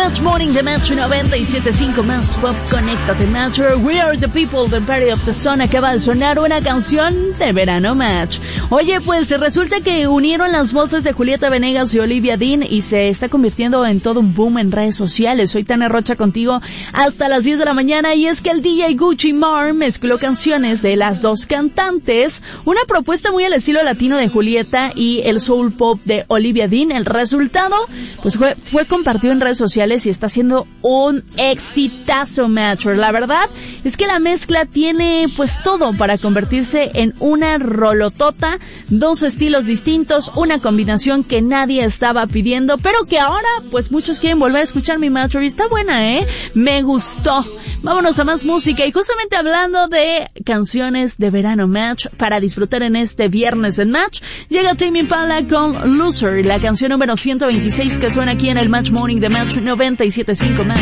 Match Morning de Match 97.5 Más Pop, conéctate Match. We are the people, the party of the sun. Acaba de sonar una canción de verano Match. Oye, pues resulta que unieron las voces de Julieta Venegas y Olivia Dean y se está convirtiendo en todo un boom en redes sociales. Soy Tania Rocha contigo hasta las 10 de la mañana y es que el DJ Gucci Mane mezcló canciones de las dos cantantes, una propuesta muy al estilo latino de Julieta y el soul pop de Olivia Dean. El resultado pues fue compartido en redes sociales y está siendo un exitazo Match. La verdad es que la mezcla tiene pues todo para convertirse en una rolotota, dos estilos distintos, una combinación que nadie estaba pidiendo, pero que ahora pues muchos quieren volver a escuchar mi Match y está buena, me gustó. Vámonos a más música y justamente hablando de canciones de verano Match para disfrutar en este viernes en Match, llega Tame Impala con Loser, la canción número 126 que suena aquí en el Match Morning de Match 97.5 Match.